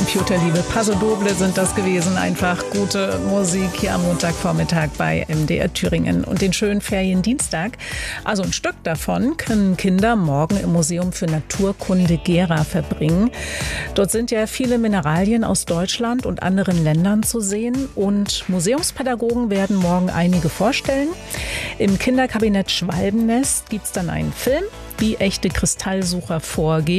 Computerliebe. Paso Doble sind das gewesen. Einfach gute Musik hier am Montagvormittag bei MDR Thüringen. Und den schönen Feriendienstag, also ein Stück davon, können Kinder morgen im Museum für Naturkunde Gera verbringen. Dort sind ja viele Mineralien aus Deutschland und anderen Ländern zu sehen. Und Museumspädagogen werden morgen einige vorstellen. Im Kinderkabinett Schwalbennest gibt es dann einen Film, wie echte Kristallsucher vorgehen.